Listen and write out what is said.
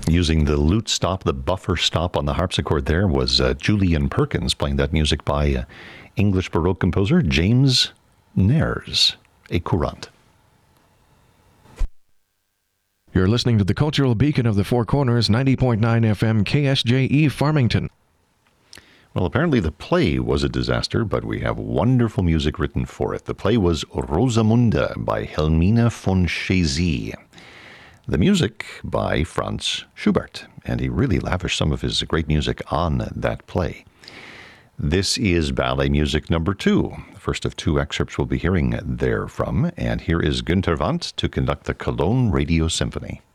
Using the lute stop, the buffer stop on the harpsichord there was Julian Perkins playing that music by English Baroque composer James Nares, a courant. You're listening to the Cultural Beacon of the Four Corners, 90.9 FM KSJE Farmington. Well, apparently the play was a disaster, but we have wonderful music written for it. The play was Rosamunde by Helmina von Chezy. The music by Franz Schubert, and he really lavished some of his great music on that play. This is ballet music number 2. The first of 2 excerpts we'll be hearing therefrom, and here is Günter Wandt to conduct the Cologne Radio Symphony.